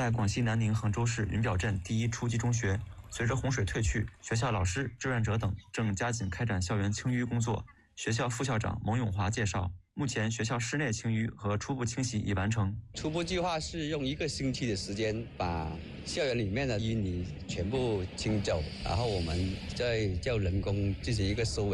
在广西南宁衡州市云表镇第一初级中学，随着洪水退去，学校老师、志愿者等正加紧开展校园清淤工作。学校副校长蒙永华介绍，目前学校室内清淤和初步清洗已完成。 初步计划是用1个星期的时间把校园里面的淤泥全部清走，然后我们再叫人工进行一个收尾。